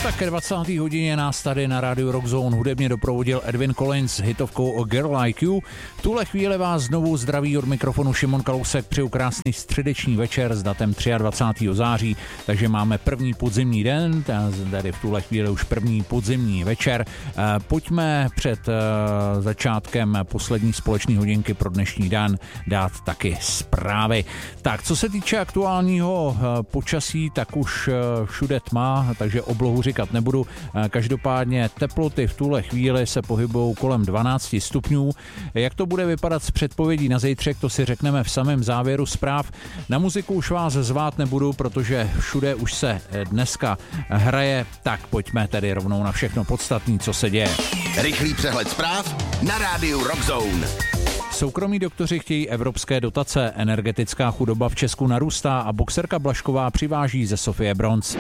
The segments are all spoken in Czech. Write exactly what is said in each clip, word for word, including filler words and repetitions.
Tak ke dvacáté hodině nás tady na rádiu Rock Zone hudebně doprovodil Edwin Collins s hitovkou A Girl Like You. V tuhle chvíli vás znovu zdraví od mikrofonu Šimon Kalousek, přeju krásný středeční večer s datem dvacátého třetího září, takže máme první podzimní den, tady v tuhle chvíli už první podzimní večer. Pojďme před začátkem poslední společné hodinky pro dnešní den dát taky zprávy. Tak, co se týče aktuálního počasí, tak už všude tma, takže oblohu říkat nebudu. Každopádně teploty v tuhle chvíli se pohybují kolem dvanáct stupňů. Jak to bude vypadat s předpovědí na zítřek, to si řekneme v samém závěru zpráv. Na muziku už vás zvát nebudu, protože všude už se dneska hraje, tak pojďme tedy rovnou na všechno podstatné, co se děje. Rychlý přehled zpráv na rádiu Rock Zone. Soukromí doktoři chtějí evropské dotace, energetická chudoba v Česku narůstá a boxerka Blašková přiváží ze Sofie bronz.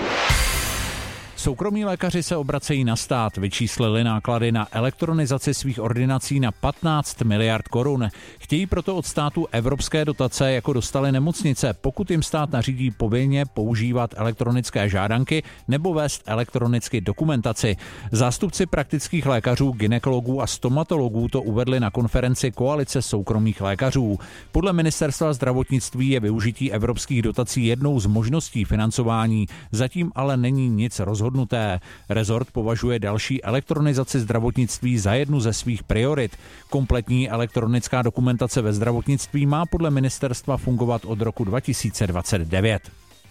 Soukromí lékaři se obracejí na stát, vyčíslili náklady na elektronizaci svých ordinací na patnáct miliard korun. Chtějí proto od státu evropské dotace, jako dostaly nemocnice, pokud jim stát nařídí povinně používat elektronické žádanky nebo vést elektronicky dokumentaci. Zástupci praktických lékařů, gynekologů a stomatologů to uvedli na konferenci Koalice soukromých lékařů. Podle ministerstva zdravotnictví je využití evropských dotací jednou z možností financování, zatím ale není nic rozhodnuté. Rezort považuje další elektronizaci zdravotnictví za jednu ze svých priorit. Kompletní elektronická dokumentace ve zdravotnictví má podle ministerstva fungovat od roku dva tisíce dvacet devět.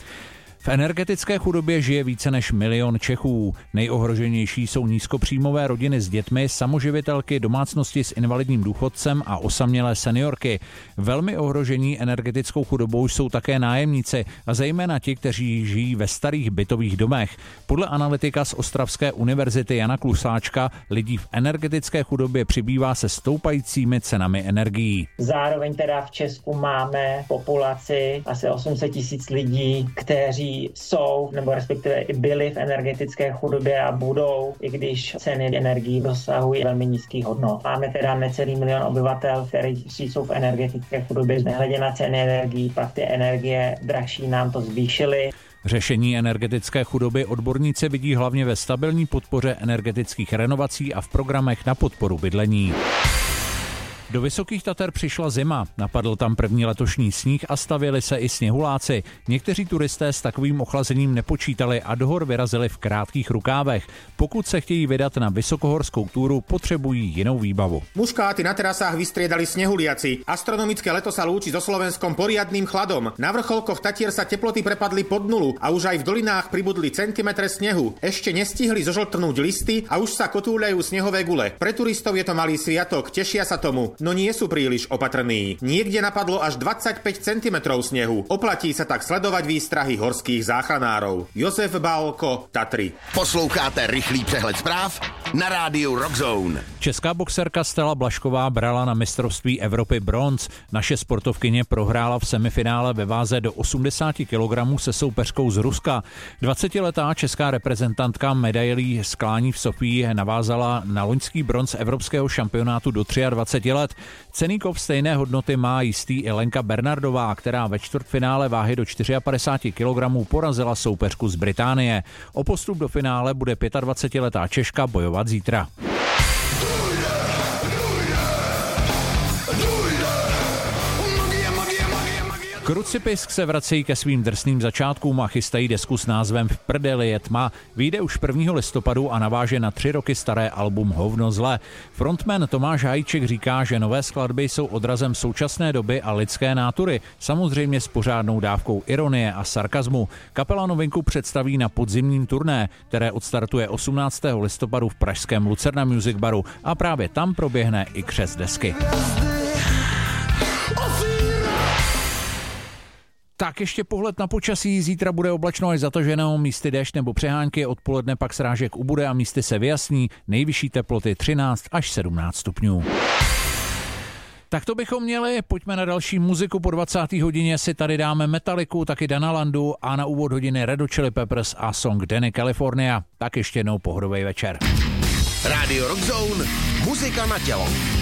V energetické chudobě žije více než milion Čechů. Nejohroženější jsou nízkopříjmové rodiny s dětmi, samoživitelky, domácnosti s invalidním důchodcem a osamělé seniorky. Velmi ohrožení energetickou chudobou jsou také nájemníci a zejména ti, kteří žijí ve starých bytových domech. Podle analytika z Ostravské univerzity Jana Klusáčka lidí v energetické chudobě přibývá se stoupajícími cenami energií. Zároveň teda v Česku máme populaci asi osm set tisíc lidí, kteří jsou, nebo respektive i byli v energetické chudobě a budou, i když ceny energií dosahují velmi nízkých hodnot. Máme teda necelý milion obyvatel, kteří jsou v energetické chudobě. Nehledě na ceny energií, pak ty energie drahší nám to zvýšily. Řešení energetické chudoby odborníci vidí hlavně ve stabilní podpoře energetických renovací a v programech na podporu bydlení. Do Vysokých Tater přišla zima, napadl tam první letošní sníh a stavěli se i sněhuláci. Někteří turisté s takovým ochlazením nepočítali a do hor vyrazili v krátkých rukávech. Pokud se chtějí vydat na vysokohorskou túru, potřebují jinou výbavu. Muškáty na terasách vystriedali snehuliaci. Astronomické leto sa lúči so Slovenskom poriadnym chladom. Na vrcholkoch Tatier sa teploty prepadli pod nulu a už aj v dolinách pribudli centimetre snehu. Ešte nestihli zožltnúť listy a už sa kotúľajú snehové gule. Pre turistov je to malý sviatok, tešia sa tomu. No nie sú príliš opatrní. Niekde napadlo až dvadsaťpäť centimetrov snehu. Oplatí sa tak sledovať výstrahy horských záchranárov. Josef Bálko, Tatry. Posloucháte rychlý přehled zpráv na rádiu Rock Zone. Česká boxerka Stella Blašková brala na mistrovství Evropy bronz. Naše sportovkyně prohrála v semifinále ve váze do osmdesát kilogramů se soupeřkou z Ruska. dvacetiletá česká reprezentantka medailí sklání v Sofii navázala na loňský bronz evropského šampionátu do dvaceti tří let. Cenný kov stejné hodnoty má jistý i Lenka Bernardová, která ve čtvrtfinále váhy do padesáti čtyř kilogramů porazila soupeřku z Británie. O postup do finále bude dvacetiletá Češka bojovat zítra. Krucipisk se vracejí ke svým drsným začátkům a chystají desku s názvem V prdeli je tma. Vyjde už prvního listopadu a naváže na tři roky staré album Hovno zle. Frontman Tomáš Hajček říká, že nové skladby jsou odrazem současné doby a lidské nátury, samozřejmě s pořádnou dávkou ironie a sarkazmu. Kapela novinku představí na podzimním turné, které odstartuje osmnáctého listopadu v pražském Lucerna Music Baru a právě tam proběhne i křest desky. Tak ještě pohled na počasí. Zítra bude oblačno až zataženo, místy déšť nebo přehánky, odpoledne pak srážek ubude a místy se vyjasní, nejvyšší teploty třináct až sedmnáct stupňů. Tak to bychom měli, pojďme na další muziku. Po dvacáté hodině si tady dáme Metalliku, taky Dana Landu a na úvod hodiny Red Hot Chili Peppers a song Danny California. Tak ještě jednou pohodový večer. Radio Rock Zone, muzika na tělo.